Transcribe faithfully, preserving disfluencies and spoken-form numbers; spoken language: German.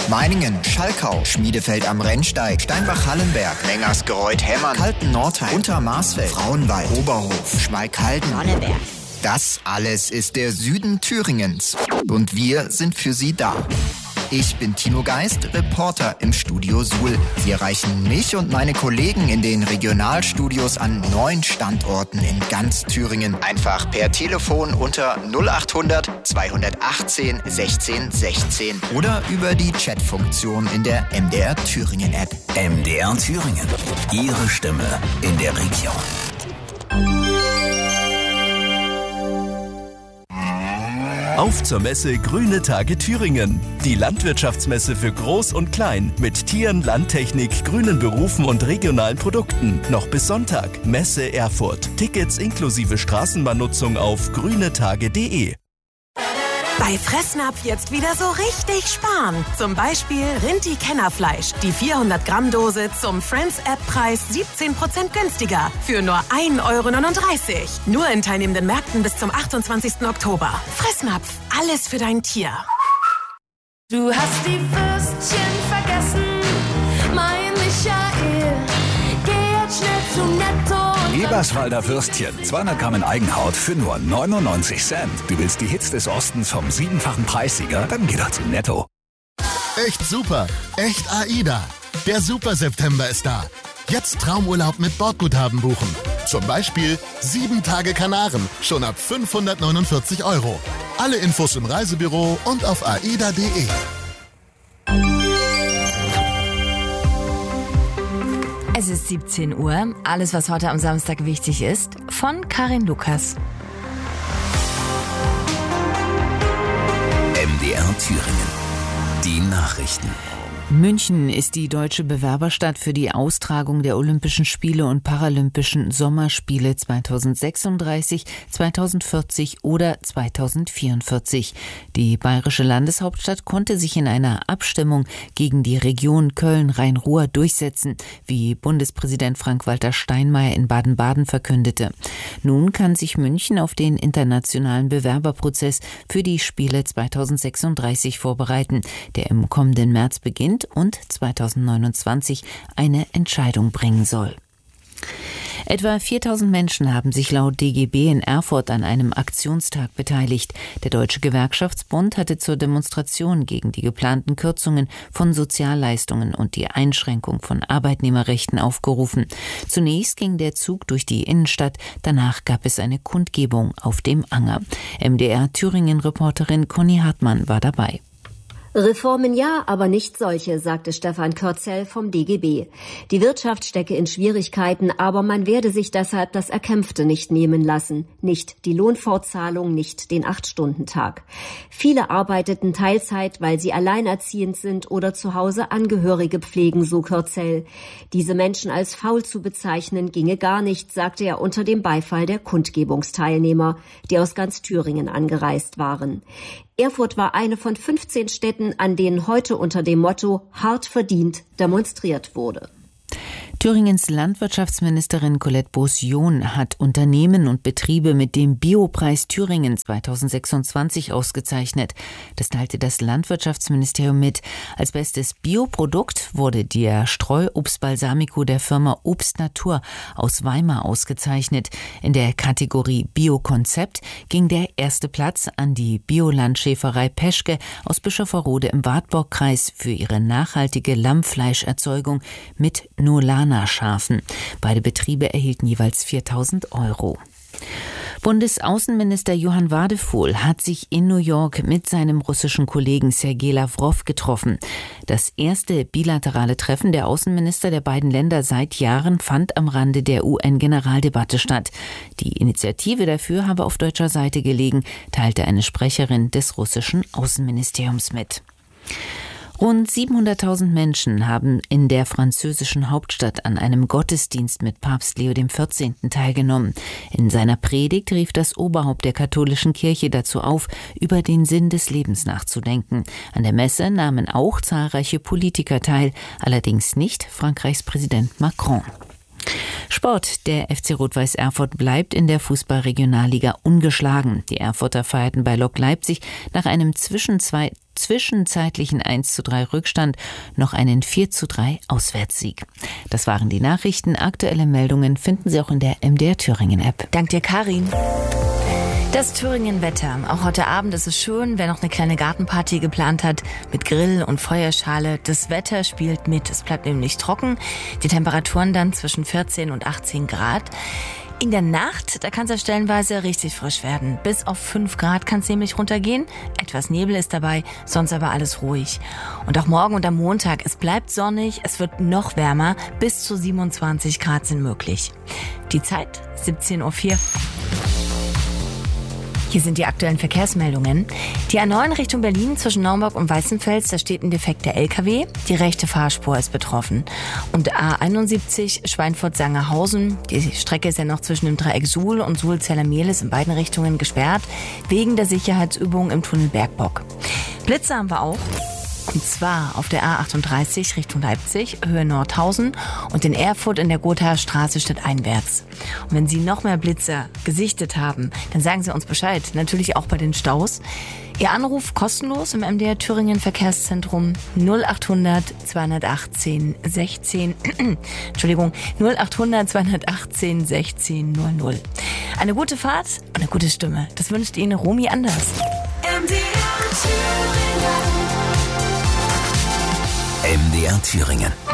Meiningen, Schalkau, Schmiedefeld am Rennsteig, Steinbach-Hallenberg, Mengersgereuth-Hemmern, Kalten-Nordheim, Untermarsfeld, Frauenwald, Oberhof, Schmalkalden, Sonneberg. Das alles ist der Süden Thüringens. Und wir sind für Sie da. Ich bin Tino Geist, Reporter im Studio Suhl. Sie erreichen mich und meine Kollegen in den Regionalstudios an neun Standorten in ganz Thüringen. Einfach per Telefon unter null achthundert zweihundertachtzehn sechzehn sechzehn oder über die Chatfunktion in der M D R Thüringen App. M D R Thüringen. Ihre Stimme in der Region. Auf zur Messe Grüne Tage Thüringen. Die Landwirtschaftsmesse für Groß und Klein mit Tieren, Landtechnik, grünen Berufen und regionalen Produkten. Noch bis Sonntag. Messe Erfurt. Tickets inklusive Straßenbahnnutzung auf grünetage punkt de. Bei Fressnapf jetzt wieder so richtig sparen. Zum Beispiel Rinti-Kennerfleisch. Die vierhundert Gramm Dose zum Friends-App-Preis siebzehn Prozent günstiger. Für nur ein Euro neununddreißig. Nur in teilnehmenden Märkten bis zum achtundzwanzigsten Oktober. Fressnapf. Alles für dein Tier. Du hast die Würstchen vergessen, mein Michael. Geh jetzt schnell zu Netto. Eberswalder Würstchen, zweihundert Gramm in Eigenhaut für nur neunundneunzig Cent. Du willst die Hits des Ostens vom siebenfachen Preissieger? Dann geh doch zu Netto. Echt super, echt AIDA. Der Super-September ist da. Jetzt Traumurlaub mit Bordguthaben buchen. Zum Beispiel sieben Tage Kanaren, schon ab fünfhundertneunundvierzig Euro. Alle Infos im Reisebüro und auf aida punkt de. Es ist siebzehn Uhr. Alles, was heute am Samstag wichtig ist, von Karin Lukas. M D R Thüringen. Die Nachrichten. München ist die deutsche Bewerberstadt für die Austragung der Olympischen Spiele und Paralympischen Sommerspiele zweitausendsechsunddreißig, zweitausendvierzig oder zweitausendvierundvierzig. Die bayerische Landeshauptstadt konnte sich in einer Abstimmung gegen die Region Köln-Rhein-Ruhr durchsetzen, wie Bundespräsident Frank-Walter Steinmeier in Baden-Baden verkündete. Nun kann sich München auf den internationalen Bewerberprozess für die Spiele zweitausendsechsunddreißig vorbereiten, der im kommenden März beginnt und zweitausendneunundzwanzig eine Entscheidung bringen soll. Etwa viertausend Menschen haben sich laut D G B in Erfurt an einem Aktionstag beteiligt. Der Deutsche Gewerkschaftsbund hatte zur Demonstration gegen die geplanten Kürzungen von Sozialleistungen und die Einschränkung von Arbeitnehmerrechten aufgerufen. Zunächst ging der Zug durch die Innenstadt, danach gab es eine Kundgebung auf dem Anger. M D R Thüringen-Reporterin Conny Hartmann war dabei. Reformen ja, aber nicht solche, sagte Stefan Körzel vom D G B. Die Wirtschaft stecke in Schwierigkeiten, aber man werde sich deshalb das Erkämpfte nicht nehmen lassen. Nicht die Lohnfortzahlung, nicht den Acht-Stunden-Tag. Viele arbeiteten Teilzeit, weil sie alleinerziehend sind oder zu Hause Angehörige pflegen, so Körzel. Diese Menschen als faul zu bezeichnen, ginge gar nicht, sagte er unter dem Beifall der Kundgebungsteilnehmer, die aus ganz Thüringen angereist waren. Erfurt war eine von fünfzehn Städten, an denen heute unter dem Motto hart verdient demonstriert wurde. Thüringens Landwirtschaftsministerin Colette Beaussion hat Unternehmen und Betriebe mit dem Biopreis Thüringen zweitausendsechsundzwanzig ausgezeichnet. Das teilte das Landwirtschaftsministerium mit. Als bestes Bioprodukt wurde der Streuobst Balsamico der Firma Obst Natur aus Weimar ausgezeichnet. In der Kategorie Biokonzept ging der erste Platz an die Biolandschäferei Peschke aus Bischofferode im Wartburgkreis für ihre nachhaltige Lammfleischerzeugung mit Nolana-Schafen. Beide Betriebe erhielten jeweils viertausend Euro. Bundesaußenminister Johann Wadephol hat sich in New York mit seinem russischen Kollegen Sergei Lawrow getroffen. Das erste bilaterale Treffen der Außenminister der beiden Länder seit Jahren fand am Rande der U N-Generaldebatte statt. Die Initiative dafür habe auf deutscher Seite gelegen, teilte eine Sprecherin des russischen Außenministeriums mit. Rund siebenhunderttausend Menschen haben in der französischen Hauptstadt an einem Gottesdienst mit Papst Leo der vierzehnte teilgenommen. In seiner Predigt rief das Oberhaupt der katholischen Kirche dazu auf, über den Sinn des Lebens nachzudenken. An der Messe nahmen auch zahlreiche Politiker teil, allerdings nicht Frankreichs Präsident Macron. Sport. Der F C Rot-Weiß Erfurt bleibt in der Fußball-Regionalliga ungeschlagen. Die Erfurter feierten bei Lok Leipzig nach einem zwischen zwei zwischenzeitlichen eins zu drei Rückstand noch einen vier zu drei Auswärtssieg. Das waren die Nachrichten. Aktuelle Meldungen finden Sie auch in der M D R Thüringen App. Dank dir, Karin. Das Thüringen-Wetter. Auch heute Abend ist es schön, wer noch eine kleine Gartenparty geplant hat mit Grill und Feuerschale. Das Wetter spielt mit. Es bleibt nämlich trocken. Die Temperaturen dann zwischen vierzehn und achtzehn Grad. In der Nacht, da kann es ja stellenweise richtig frisch werden. Bis auf fünf Grad kann es nämlich runtergehen. Etwas Nebel ist dabei, sonst aber alles ruhig. Und auch morgen und am Montag, es bleibt sonnig, es wird noch wärmer. Bis zu siebenundzwanzig Grad sind möglich. Die Zeit, siebzehn Uhr vier. Hier sind die aktuellen Verkehrsmeldungen. Die A neun Richtung Berlin zwischen Naumburg und Weißenfels, da steht ein defekter L K W. Die rechte Fahrspur ist betroffen. Und A einundsiebzig Schweinfurt-Sangerhausen. Die Strecke ist ja noch zwischen dem Dreieck Suhl und Suhl-Zellermehlis in beiden Richtungen gesperrt, wegen der Sicherheitsübung im Tunnel Bergbock. Blitze haben wir auch. Und zwar auf der A achtunddreißig Richtung Leipzig, Höhe Nordhausen und in Erfurt in der Gothaer Straße stadteinwärts. Und wenn Sie noch mehr Blitze gesichtet haben, dann sagen Sie uns Bescheid. Natürlich auch bei den Staus. Ihr Anruf kostenlos im M D R Thüringen Verkehrszentrum null achthundert zweihundertachtzehn sechzehn, Entschuldigung, null achthundert zweihundertachtzehn sechzehn null null. Eine gute Fahrt und eine gute Stimme. Das wünscht Ihnen Romy Anders. M D R Thüringen. M D R Thüringen.